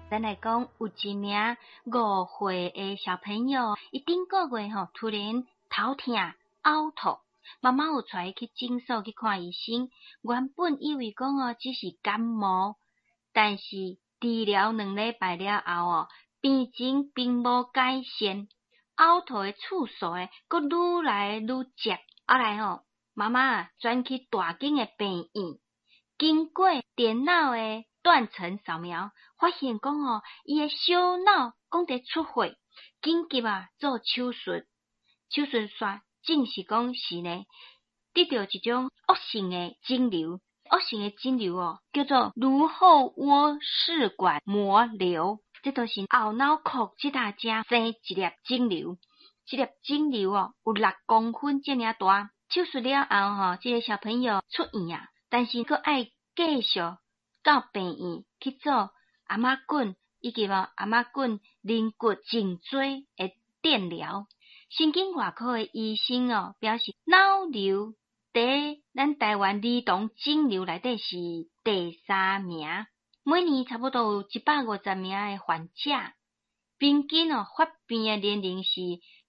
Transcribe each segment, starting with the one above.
咱来讲，有一名5岁的小朋友，伊顶个月突然头痛、呕吐，妈妈有带伊去诊所去看医生。原本以为讲只是感冒，但是治疗2礼拜了后病情并无改善，呕吐的次数阁愈来愈急。后来妈妈转去大间的病院，经过电脑的断层扫描，发现讲伊的小脑讲在出血，紧急做手术。手术煞证实讲是呢，得到一种恶性的肿瘤。恶性的肿瘤叫做颅后窝室管膜瘤，这就是后脑壳这搭正生一粒肿瘤。这粒肿瘤有6公分这么大。手术了后这个小朋友出院但是佫爱继续到病院去做阿妈滚以及阿妈滚磷骨颈椎的电疗。神经外科的医生表示，脑瘤在咱台湾儿童肿瘤内底是第3名，每年差不多有150名的患者，平均发病的年龄是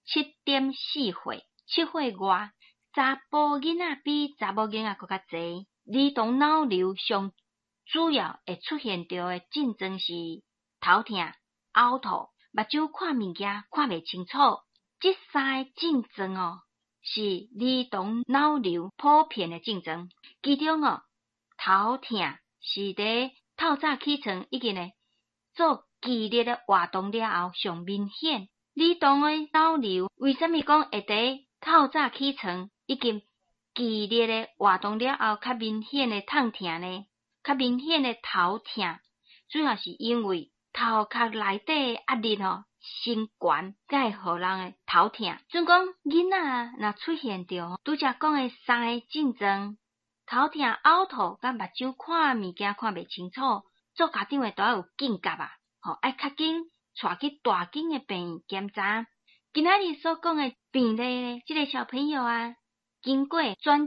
7.4 岁，7岁外。查甫囡仔比查某囡仔更较侪。儿童脑瘤上主要会出现到的症状是头痛、呕吐、目睭看物件看袂清楚。这3个症状是儿童脑瘤普遍的症状。其中头痛是伫透早起床已经做剧烈的活动了后上明显。儿童的脑瘤为什么讲会伫透早起床已经剧烈的活动了后较明显的痛痛呢？较明显的头痛，主要是因为头壳内底的压力升悬，才会互人的头痛。准讲囡仔若出现着拄则讲的3个症状，头痛、呕吐，甲目睭看物件看袂清楚，做家长的都要有警觉爱较紧带去大间的病院检查。今仔日所讲的病例呢，这个小朋友经过专